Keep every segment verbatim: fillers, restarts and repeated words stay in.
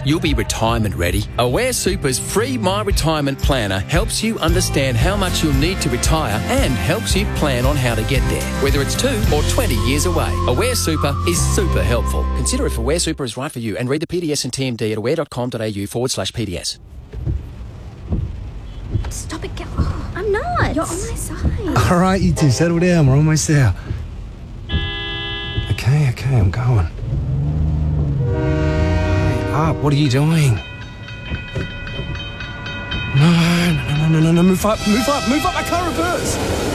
you'll be retirement ready. Aware Super's free My Retirement Planner helps you understand how much you'll need to retire and helps you plan on how to get there, whether it's two or twenty years away. Aware Super is super helpful. Consider if Aware Super is right for you and read the P D S and T M D at aware.com.au forward slash PDS. Stop it, get oh, I'm not. You're on my side. All right, you two, settle down. We're almost there. Okay, okay, I'm going. Hey, up, what are you doing? No, no, no, no, no, no, move up, move up, move up, I can't reverse.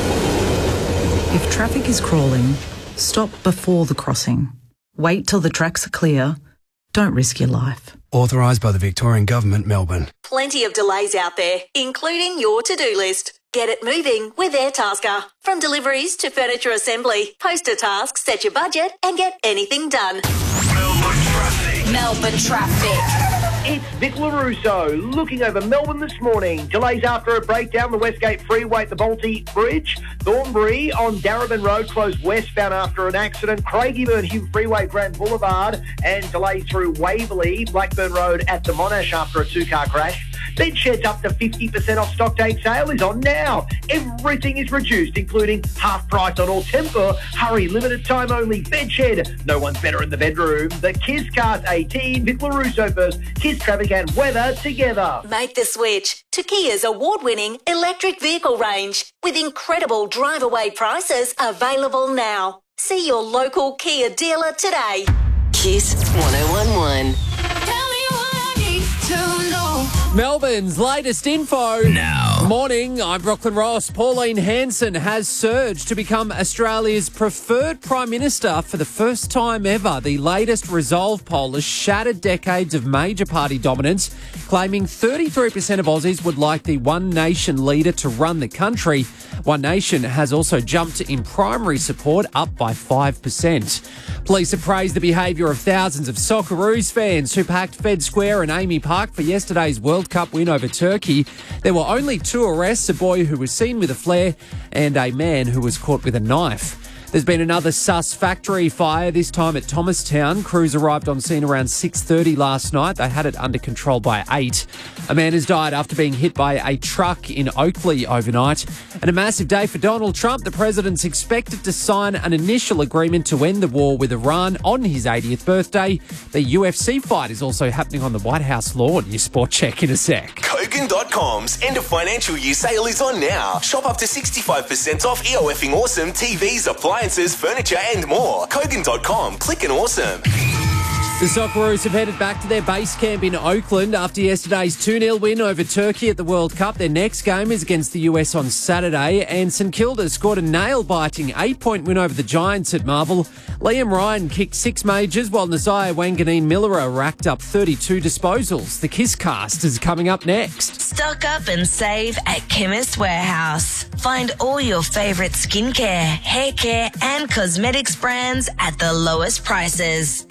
If traffic is crawling, stop before the crossing. Wait till the tracks are clear. Don't risk your life. Authorised by the Victorian Government, Melbourne. Plenty of delays out there, including your to-do list. Get it moving with Airtasker. From deliveries to furniture assembly, post a task, set your budget and get anything done. Melbourne traffic. Melbourne traffic. It's Vic LaRusso looking over Melbourne this morning. Delays after a breakdown, the Westgate Freeway at the Bolte Bridge. Thornbury on Darabin Road closed westbound after an accident. Craigieburn Hume Freeway, Grand Boulevard, and delays through Waverley, Blackburn Road at the Monash after a two-car crash. Bed sheds up to fifty percent off stock take sale is on now. Everything is reduced, including half price on all Tempur. Hurry, limited time only. Bed shed. No one's better in the bedroom. The Kiss Cars eighteen. Vic LaRusso first. Kiss traffic and weather together. Make the switch to Kia's award-winning electric vehicle range with incredible drive-away prices available now. See your local Kia dealer today. Kiss one oh one one. Tell me what I need to know. Melbourne's latest info. Now. Morning, I'm Brooklyn Ross. Pauline Hanson has surged to become Australia's preferred Prime Minister for the first time ever. The latest Resolve poll has shattered decades of major party dominance, claiming thirty-three percent of Aussies would like the One Nation leader to run the country. One Nation has also jumped in primary support, up by five percent. Police have praised the behaviour of thousands of Socceroos fans who packed Fed Square and Amy Park for yesterday's World Cup win over Turkey. There were only two arrests, a boy who was seen with a flare and a man who was caught with a knife. There's been another sus factory fire, this time at Thomastown. Crews arrived on scene around six thirty last night. They had it under control by eight. A man has died after being hit by a truck in Oakley overnight. And a massive day for Donald Trump. The president's expected to sign an initial agreement to end the war with Iran on his eightieth birthday. The U F C fight is also happening on the White House lawn. Your sport check in a sec. Kogan dot com's end of financial year sale is on now. Shop up to sixty-five percent off EOFing awesome T Vs, appliances, furniture and more. Kogan dot com. Click and awesome. The Socceroos have headed back to their base camp in Oakland after yesterday's two nil win over Turkey at the World Cup. Their next game is against the U S on Saturday, and St Kilda scored a nail-biting eight-point win over the Giants at Marvel. Liam Ryan kicked six majors, while Nazaya Wanganeen-Millera racked up thirty-two disposals. The Kiss Cast is coming up next. Stock up and save at Chemist Warehouse. Find all your favourite skincare, hair care and cosmetics brands at the lowest prices.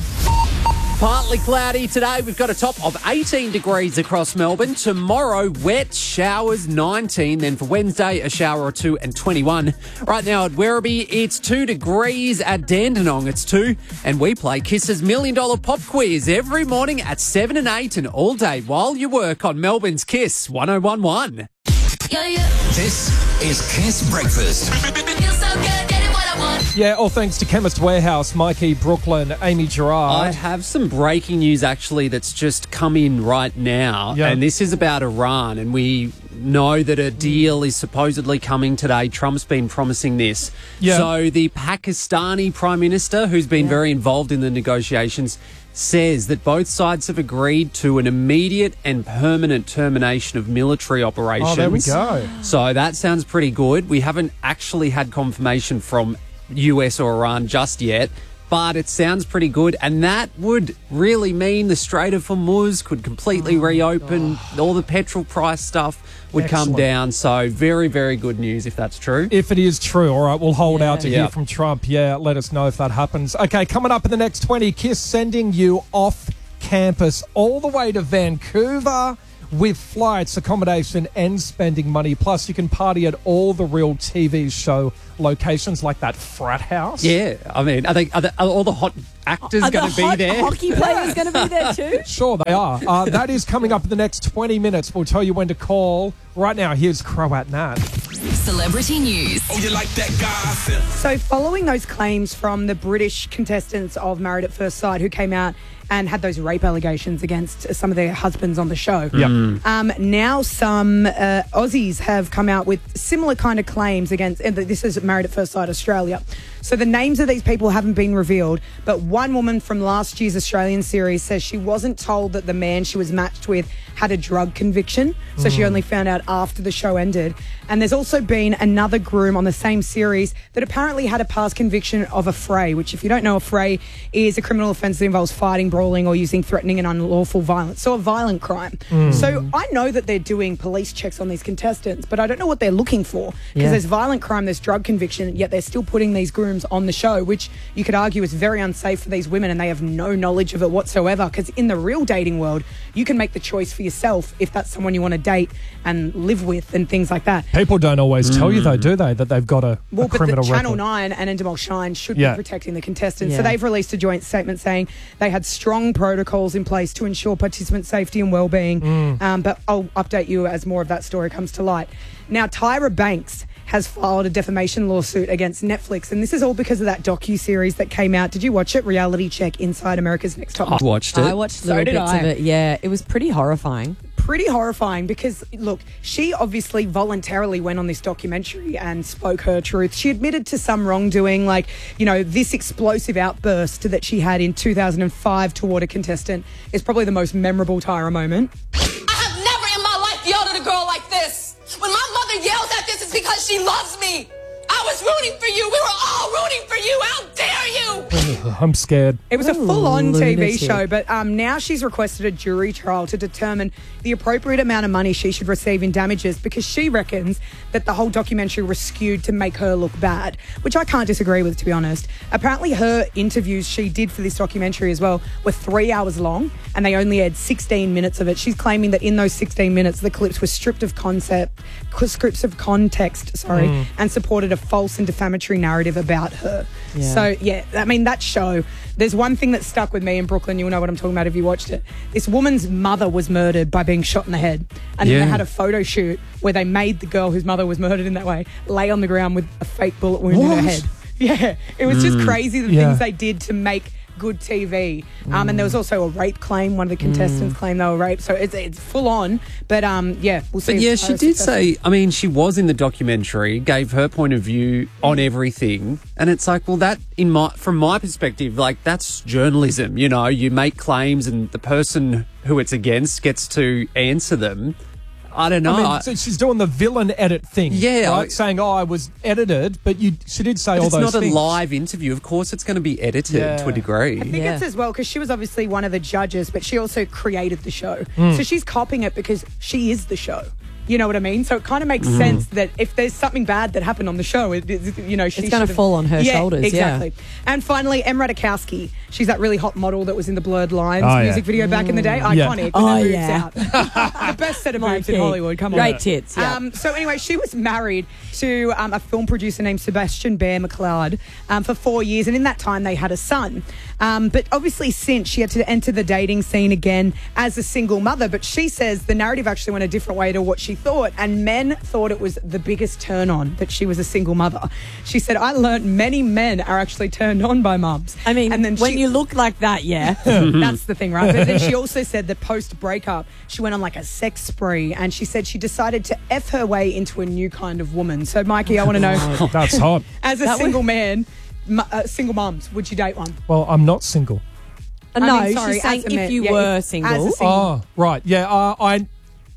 Partly cloudy today. We've got a top of eighteen degrees across Melbourne. Tomorrow, wet showers, nineteen. Then for Wednesday, a shower or two and twenty-one. Right now at Werribee, it's two degrees. At Dandenong, it's two. And we play Kiss's Million Dollar Pop Quiz every morning at seven and eight and all day while you work on Melbourne's Kiss one oh one one. Yeah, yeah. This is Kiss Breakfast. Feels so good, getting what I want. Yeah, all thanks to Chemist Warehouse, Mikey, Brooklyn, Amy Gerard. I have some breaking news, actually, that's just come in right now. Yeah. And this is about Iran. And we know that a deal is supposedly coming today. Trump's been promising this. Yeah. So the Pakistani Prime Minister, who's been yeah. very involved in the negotiations, says that both sides have agreed to an immediate and permanent termination of military operations. Oh, there we go. So that sounds pretty good. We haven't actually had confirmation from U S or Iran just yet, but it sounds pretty good. And that would really mean the Strait of Hormuz could completely oh, reopen. Oh. All the petrol price stuff would Excellent. come down. So very, very good news if that's true. If it is true. All right, we'll hold yeah. out to yeah. hear from Trump. Yeah, let us know if that happens. Okay, coming up in the next twenty, Kiss sending you off campus all the way to Vancouver, with flights, accommodation, and spending money. Plus, you can party at all the real T V show locations like that frat house. Yeah, I mean, are, they, are, they, are all the hot actors Are going the to be hot there? hockey players going to be there too? Sure, they are. Uh, that is coming up in the next twenty minutes. We'll tell you when to call. Right now, here's Croat Nat. Celebrity news. Oh, you like that gossip? So following those claims from the British contestants of Married at First Sight who came out and had those rape allegations against some of their husbands on the show. Yep. Mm. Um, now some uh, Aussies have come out with similar kind of claims against, and this is Married at First Sight Australia. So the names of these people haven't been revealed, but one woman from last year's Australian series says she wasn't told that the man she was matched with had a drug conviction, so she only found out after the show ended. And there's also been another groom on the same series that apparently had a past conviction of a fray, which if you don't know, a fray is a criminal offence that involves fighting, brawling or using threatening and unlawful violence, so a violent crime. Mm. So I know that they're doing police checks on these contestants, but I don't know what they're looking for, because Yeah. there's violent crime, there's drug conviction, yet they're still putting these grooms on the show, which you could argue is very unsafe for these women, and they have no knowledge of it whatsoever, because in the real dating world, you can make the choice for yourself if that's someone you want to date and live with and things like that. People don't always tell you, though, do they, that they've got a, Well, a but criminal the Channel record? nine and Endemol Shine should Yeah. be protecting the contestants. Yeah. So they've released a joint statement saying they had strong protocols in place to ensure participant safety and well-being. Mm. Um, but I'll update you as more of that story comes to light. Now, Tyra Banks has filed a defamation lawsuit against Netflix, and this is all because of that docu-series that came out. Did you watch it? Reality Check Inside America's Next Top I watched it. I watched So little did bits I. of it. Yeah, it was pretty horrifying. Pretty horrifying because, look, she obviously voluntarily went on this documentary and spoke her truth. She admitted to some wrongdoing, like, you know, this explosive outburst that she had in two thousand five toward a contestant is probably the most memorable Tyra moment. I have never in my life yelled at a girl like this. When my mother yells at this, it's because she loves me. I was rooting for you. We were all rooting for you. How dare you? I'm scared. It was a full-on T V lunatic. show, but um, now she's requested a jury trial to determine the appropriate amount of money she should receive in damages, because she reckons that the whole documentary was skewed to make her look bad, which I can't disagree with, to be honest. Apparently her interviews she did for this documentary as well were three hours long, and they only aired sixteen minutes of it. She's claiming that in those sixteen minutes, the clips were stripped of concept, scripts of context, sorry, Mm. and supported a false and defamatory narrative about her. Yeah. So, yeah, I mean, that show, there's one thing that stuck with me in Brooklyn. You'll know what I'm talking about if you watched it. This woman's mother was murdered by being shot in the head. And Yeah. then they had a photo shoot where they made the girl whose mother was murdered in that way lay on the ground with a fake bullet wound in her What? head. Yeah, it was just Mm. crazy the Yeah. things they did to make good T V. Um, and there was also a rape claim. One of the contestants claimed they were raped. So it's, it's full on. But um, yeah, we'll see. But if yeah, Tyra's she did successful. say, I mean, she was in the documentary, gave her point of view on everything. And it's like, well, that, in my from my perspective, like, that's journalism. You know, you make claims and the person who it's against gets to answer them. I don't know. I mean, I- so she's doing the villain edit thing. Yeah, Right? I- Saying, oh, I was edited, but you, she did say but all it's those not things. a live interview. Of course, it's going to be edited Yeah. to a degree. I think Yeah. it's as well because she was obviously one of the judges, but she also created the show. Mm. So she's copying it because she is the show. You know what I mean? So it kind of makes Mm. sense that if there's something bad that happened on the show, it, it- you know, she It's gonna should've- fall on her yeah, shoulders, yeah. Exactly. And finally, Em Radikowski. She's that really hot model that was in the Blurred Lines Oh, yeah. music video back in the day. Mm. Yeah. Iconic. Oh, when that moves yeah. out. The best set of moves in Mikey. Hollywood. Come on. Great tits, yeah. Um, so anyway, she was married to um, a film producer named Sebastian Bear McLeod um, for four years, and in that time they had a son. Um, but obviously, since she had to enter the dating scene again as a single mother. But she says the narrative actually went a different way to what she thought, and men thought it was the biggest turn on that she was a single mother. She said, "I learnt many men are actually turned on by mums." I mean, and then when she- you look like that, yeah. that's the thing, right? But then she also said that post breakup, she went on like a sex spree, and she said she decided to F her way into a new kind of woman. So, Mikey, I want to know, That's hot. as a That single man, mu- uh, single mums, would you date one? Well, I'm not single. Uh, I no, mean, sorry, she's saying as a if man- you yeah, were if- single. as a single- Oh, right. Yeah, uh, I,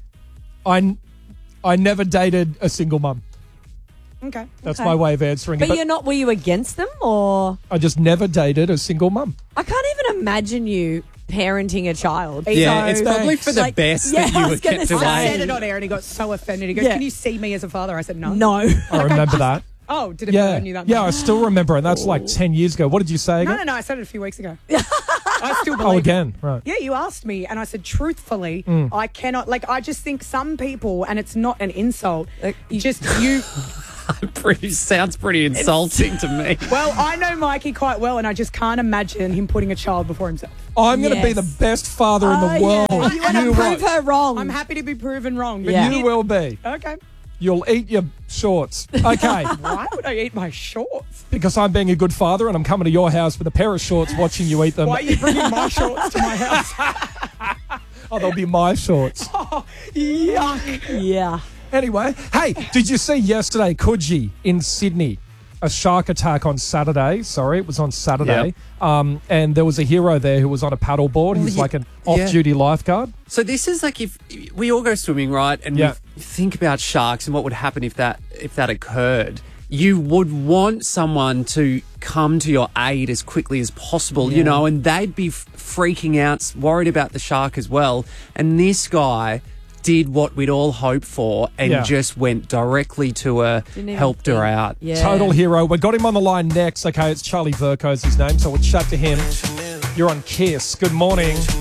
I, I never dated a single mum. Okay. That's Okay. my way of answering but it. But you're not, were you against them or? I just never dated a single mum. I can't even imagine you parenting a child. Yeah, So- it's probably for the Like, best yeah, that I you were was gonna kept say. I away. said it on air and he got so offended. He goes, Yeah. "Can you see me as a father?" I said, "No." No. I remember that. Oh, did it Yeah, burn you that yeah, I much? still remember, and that's like ten years ago. What did you say No, again? no, no. I said it a few weeks ago. I still believe Oh, it. again, right. Yeah, you asked me, and I said, truthfully, Mm. I cannot. Like, I just think some people, and it's not an insult. Just you. Pretty sounds pretty insulting to me. Well, I know Mikey quite well, and I just can't imagine him putting a child before himself. I'm going to be the best father in the Oh, world. yeah. You wanna You prove won't. her wrong. I'm happy to be proven wrong. But You will be. Okay. You'll eat your shorts. Okay. Why would I eat my shorts? Because I'm being a good father and I'm coming to your house with a pair of shorts watching you eat them. Why are you bringing my shorts to my house? Oh, they'll be my shorts. Oh, yuck. Yeah. Anyway, hey, did you see yesterday, Coogee in Sydney? A shark attack on Saturday. Sorry, it was on Saturday. Um, and there was a hero there who was on a paddleboard. He's Well, like an yeah. off-duty lifeguard. So this is like if we all go swimming, right? And Yeah. we think about sharks and what would happen if that if that occurred. You would want someone to come to your aid as quickly as possible, Yeah. you know, and they'd be f- freaking out, worried about the shark as well. And this guy did what we'd all hoped for and Yeah. just went directly to her, Didn't even helped her think. out. Yeah. Total hero. We've got him on the line next. Okay, it's Charlie Verco's his name, so we'll chat to him. You're on Kiss. Good morning.